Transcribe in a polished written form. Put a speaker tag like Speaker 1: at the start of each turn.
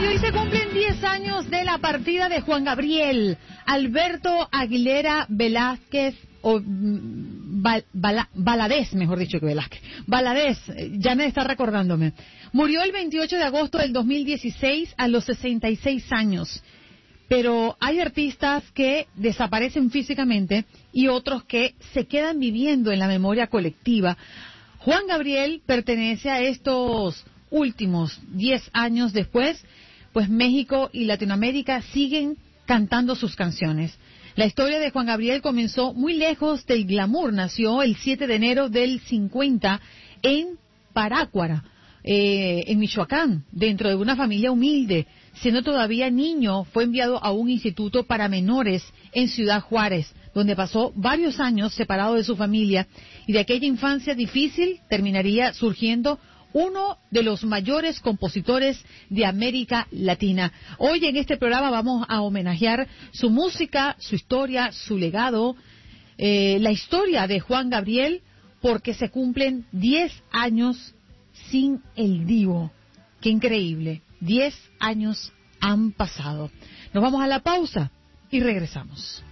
Speaker 1: y hoy se cumplen 10 años de la partida de Juan Gabriel Alberto Aguilera Velázquez, o Valadez, mejor dicho que Velázquez. Valadez, ya me está recordándome. Murió el 28 de agosto del 2016 a los 66 años. Pero hay artistas que desaparecen físicamente y otros que se quedan viviendo en la memoria colectiva. Juan Gabriel pertenece a estos últimos 10 años después, pues México y Latinoamérica siguen cantando sus canciones. La historia de Juan Gabriel comenzó muy lejos del glamour. Nació el 7 de enero del 50 en Parácuara, en Michoacán, dentro de una familia humilde. Siendo todavía niño, fue enviado a un instituto para menores en Ciudad Juárez, donde pasó varios años separado de su familia, y de aquella infancia difícil terminaría surgiendo uno de los mayores compositores de América Latina. Hoy en este programa vamos a homenajear su música, su historia, su legado, la historia de Juan Gabriel, porque se cumplen 10 años sin el Divo. ¡Qué increíble! 10 años han pasado. Nos vamos a la pausa y regresamos.